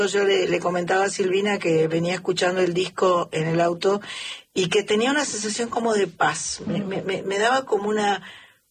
Yo le comentaba a Silvina que venía escuchando el disco en el auto y que tenía una sensación como de paz. Me daba como una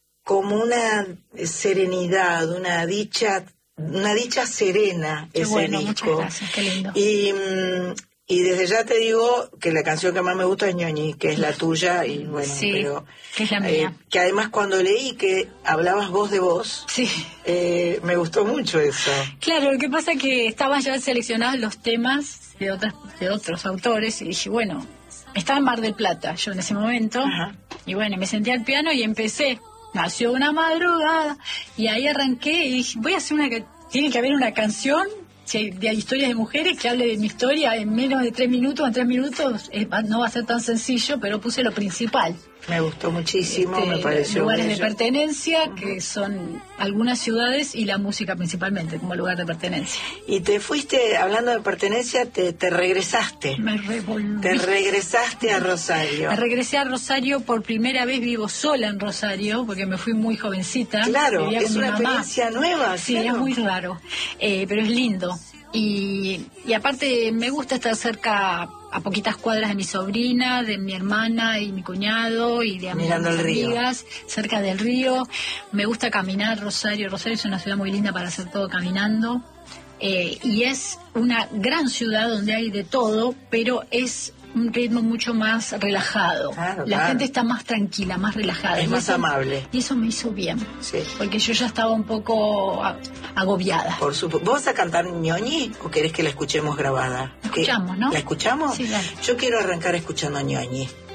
serenidad, una dicha serena. Qué ese bueno, disco. muchas gracias, qué lindo. Y desde ya te digo que la canción que más me gusta es Ñoñi, que es la tuya, y bueno, sí, pero que es la mía. que además cuando leí que hablabas voz de voz, sí, me gustó mucho eso. Claro, lo que pasa es que estaban ya seleccionados los temas de otros autores y dije, bueno, estaba en Mar del Plata yo en ese momento. Ajá. Y bueno, me senté al piano y empecé. Nació una madrugada y ahí arranqué y dije, voy a hacer tiene que haber una canción de historias de mujeres que hable de mi historia en menos de 3 minutos. En 3 minutos no va a ser tan sencillo, pero puse lo principal. Me gustó muchísimo, me pareció lugares bello. de pertenencia, que son algunas ciudades, y la música principalmente como lugar de pertenencia. Y te fuiste, hablando de pertenencia, te regresaste. Me revolví. Te regresaste a Rosario. Me regresé a Rosario por primera vez, vivo sola en Rosario, porque me fui muy jovencita. Claro, Vivía es con mi una mamá. experiencia nueva. Sí, claro. es muy raro, pero es lindo. Y aparte me gusta estar cerca, a poquitas cuadras de mi sobrina, de mi hermana y mi cuñado y de Mirando el río. amigas, cerca del río. Me gusta caminar Rosario. Rosario es una ciudad muy linda para hacer todo caminando. Y es una gran ciudad donde hay de todo, pero es un ritmo mucho más relajado. Claro, la gente está más tranquila, más relajada. Es más amable. Y eso me hizo bien. Sí. Porque yo ya estaba un poco agobiada. Por supuesto. ¿Vos vas a cantar Ñoñi o querés que la escuchemos grabada? La escuchamos, ¿no? ¿La escuchamos? Sí, dale. Yo quiero arrancar escuchando Ñoñi.